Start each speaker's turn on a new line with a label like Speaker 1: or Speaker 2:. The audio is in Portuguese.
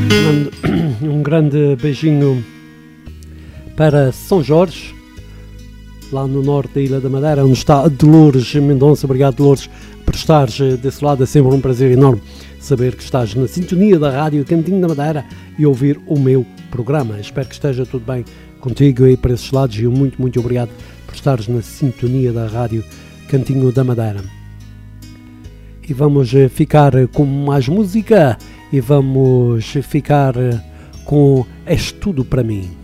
Speaker 1: Mando um grande beijinho para São Jorge, lá no norte da Ilha da Madeira, onde está a Dolores Mendonça. Obrigado, Dolores, por estares desse lado. É sempre um prazer enorme saber que estás na sintonia da Rádio Cantinho da Madeira e ouvir o meu programa. Espero que esteja tudo bem contigo aí para esses lados e muito, muito obrigado por estares na sintonia da Rádio Cantinho da Madeira. E vamos ficar com mais música e vamos ficar com És Tudo Para Mim.